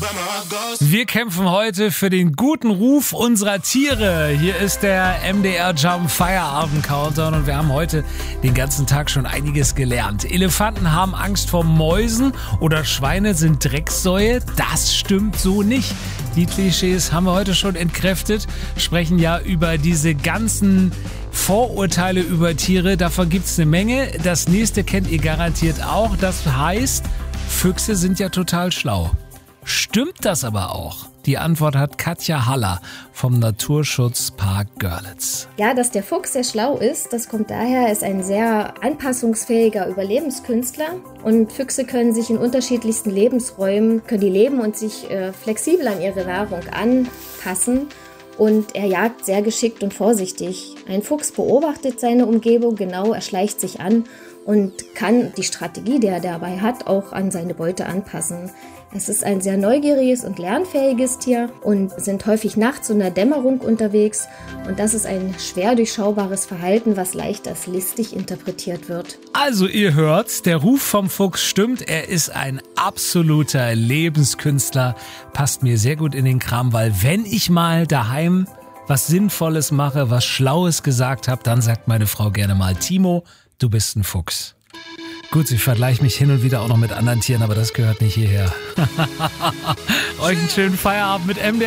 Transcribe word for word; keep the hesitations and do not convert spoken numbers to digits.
Wir kämpfen heute für den guten Ruf unserer Tiere. Hier ist der M D R Jump Feierabend Countdown und wir haben heute den ganzen Tag schon einiges gelernt. Elefanten haben Angst vor Mäusen oder Schweine sind Drecksäue. Das stimmt so nicht. Die Klischees haben wir heute schon entkräftet, sprechen ja über diese ganzen Vorurteile über Tiere. Davon gibt's eine Menge. Das nächste kennt ihr garantiert auch. Das heißt, Füchse sind ja total schlau. Stimmt das aber auch? Die Antwort hat Katja Haller vom Naturschutzpark Görlitz. Ja, dass der Fuchs sehr schlau ist, das kommt daher, er ist ein sehr anpassungsfähiger Überlebenskünstler und Füchse können sich in unterschiedlichsten Lebensräumen, können die leben und sich äh, flexibel an ihre Nahrung anpassen. Und er jagt sehr geschickt und vorsichtig. Ein Fuchs beobachtet seine Umgebung genau, er schleicht sich an und kann die Strategie, die er dabei hat, auch an seine Beute anpassen. Es ist ein sehr neugieriges und lernfähiges Tier und sind häufig nachts in der Dämmerung unterwegs. Und das ist ein schwer durchschaubares Verhalten, was leicht als listig interpretiert wird. Also ihr hört, der Ruf vom Fuchs stimmt. Er ist ein absoluter Lebenskünstler. Passt mir sehr gut in den Kram, weil wenn ich mal daheim was Sinnvolles mache, was Schlaues gesagt habe, dann sagt meine Frau gerne mal, Timo, du bist ein Fuchs. Gut, ich vergleiche mich hin und wieder auch noch mit anderen Tieren, aber das gehört nicht hierher. Euch einen schönen Feierabend mit M D R.